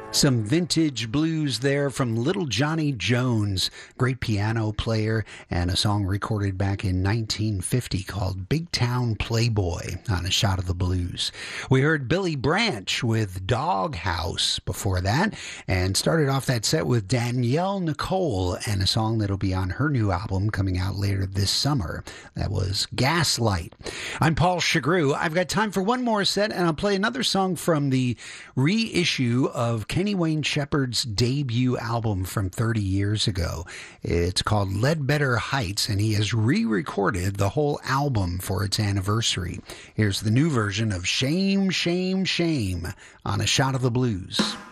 Some vintage blues there from Little Johnny Jones, great piano player, and a song recorded back in 1950 called Big Town Playboy on A Shot of the Blues. We heard Billy Branch with Doghouse before that, and started off that set with Danielle Nicole and a song that'll be on her new album coming out later this summer. That was Gaslight. I'm Paul Chagru. I've got time for one more set, and I'll play another song from the reissue of Kenny Wayne Shepherd's debut album from 30 years ago. It's called Ledbetter Heights, and he has re-recorded the whole album for its anniversary. Here's the new version of Shame, Shame, Shame on A Shot of the Blues.